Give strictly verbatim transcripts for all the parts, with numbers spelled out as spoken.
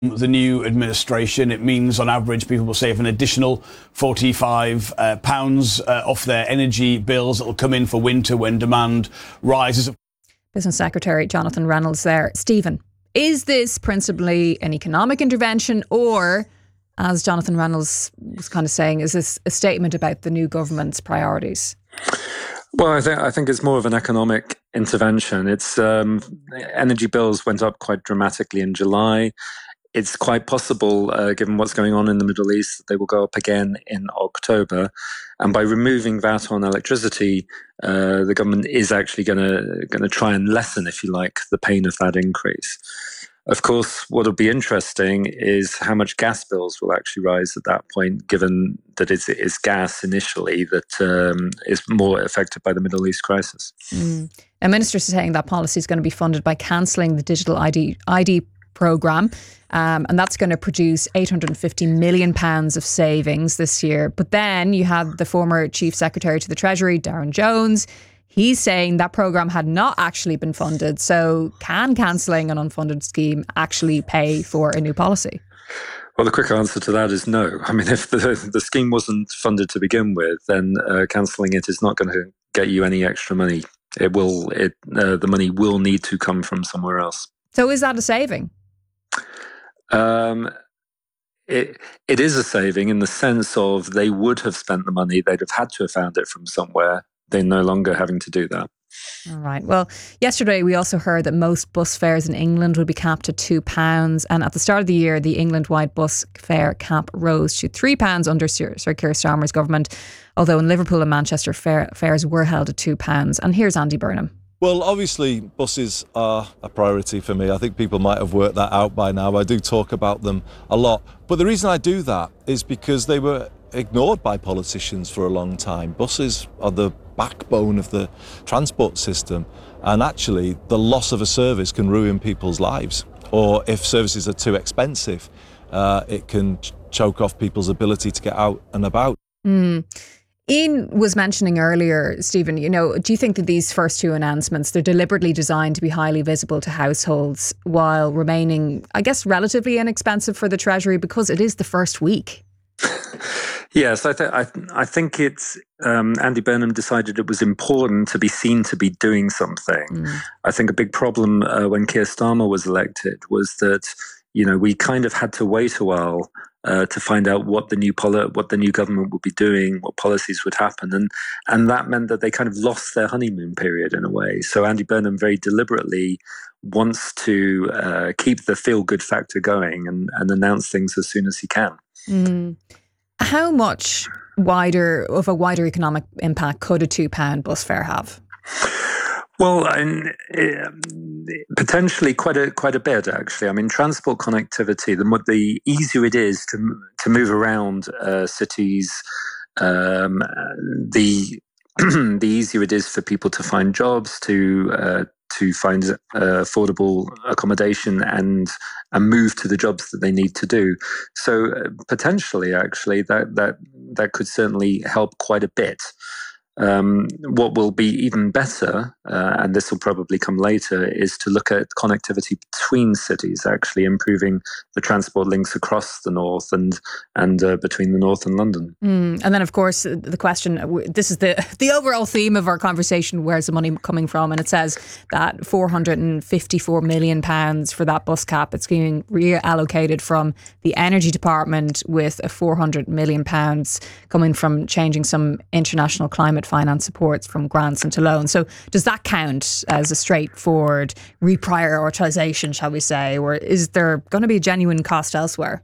the new administration. It means on average people will save an additional forty-five uh, pounds uh, off their energy bills that will come in for winter when demand rises. Business Secretary Jonathan Reynolds there. Stephen, is this principally an economic intervention, or, as Jonathan Reynolds was kind of saying, is this a statement about the new government's priorities? Well, I think I think it's more of an economic intervention. It's um, energy bills went up quite dramatically in July. It's quite possible, uh, given what's going on in the Middle East, that they will go up again in October. And by removing V A T on electricity, uh, the government is actually going to going to try and lessen, if you like, the pain of that increase. Of course, what will be interesting is how much gas bills will actually rise at that point, given that it's, it's gas initially that um, is more affected by the Middle East crisis. Mm. A minister is saying that policy is going to be funded by cancelling the digital I D, I D programme, um, and that's going to produce eight hundred fifty million pounds of savings this year. But then you had the former Chief Secretary to the Treasury, Darren Jones. He's saying that programme had not actually been funded. So can cancelling an unfunded scheme actually pay for a new policy? Well, the quick answer to that is no. I mean, if the, the scheme wasn't funded to begin with, then uh, cancelling it is not going to get you any extra money. It will. It uh, the money will need to come from somewhere else. So is that a saving? Um, it it is a saving in the sense of they would have spent the money. They'd have had to have found it from somewhere. They're no longer having to do that. All right. Well, yesterday we also heard that most bus fares in England would be capped at two pounds. And at the start of the year, the England-wide bus fare cap rose to three pounds under Sir, Sir Keir Starmer's government. Although in Liverpool and Manchester, fare, fares were held at two pounds. And here's Andy Burnham. Well, obviously, buses are a priority for me. I think people might have worked that out by now. I do talk about them a lot. But the reason I do that is because they were ignored by politicians for a long time. Buses are the backbone of the transport system, and actually the loss of a service can ruin people's lives, or if services are too expensive, uh, it can ch- choke off people's ability to get out and about. Mm. Ian was mentioning earlier, Stephen, you know, do you think that these first two announcements, they're deliberately designed to be highly visible to households while remaining, I guess, relatively inexpensive for the Treasury because it is the first week? Yes, I, th- I, th- I think it's um, Andy Burnham decided it was important to be seen to be doing something. Mm. I think a big problem uh, when Keir Starmer was elected was that, you know, we kind of had to wait a while uh, to find out what the new poli- what the new government would be doing, what policies would happen, and and that meant that they kind of lost their honeymoon period in a way. So Andy Burnham very deliberately wants to uh, keep the feel-good factor going and, and announce things as soon as he can. Mm. How much wider of a wider economic impact could a two pound bus fare have? Well, um, potentially quite a quite a bit, actually. I mean, transport connectivity. The the easier it is to to move around uh, cities, um, the the easier it is for people to find jobs, to uh, to find uh, affordable accommodation and and move to the jobs that they need to do. So uh, potentially, actually, that that that could certainly help quite a bit. Um, what will be even better, uh, and this will probably come later, is to look at connectivity between cities, actually improving the transport links across the north and and uh, between the north and London. Mm. And then, of course, the question, this is the, the overall theme of our conversation, where's the money coming from? And it says that four hundred fifty-four million pounds for that bus cap. It's being reallocated from the Energy Department with a four hundred million pounds coming from changing some international climate finance supports from grants into loans. So does that count as a straightforward reprioritisation, shall we say, or is there going to be a genuine cost elsewhere?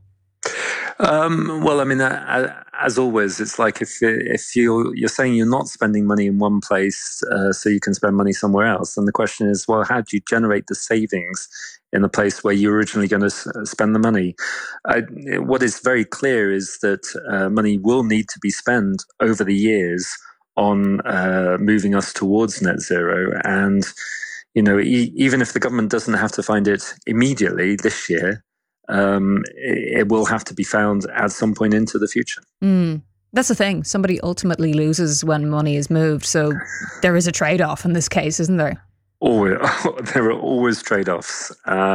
Um, well, I mean, uh, as always, it's like if if you're, you're saying you're not spending money in one place uh, so you can spend money somewhere else, then the question is, well, how do you generate the savings in the place where you're originally going to spend the money? Uh, what is very clear is that uh, money will need to be spent over the years on uh, moving us towards net zero. And, you know, e- even if the government doesn't have to find it immediately this year, um, it, it will have to be found at some point into the future. Mm. That's the thing. Somebody ultimately loses when money is moved. So there is a trade-off in this case, isn't there? Always, there are always trade-offs. Uh,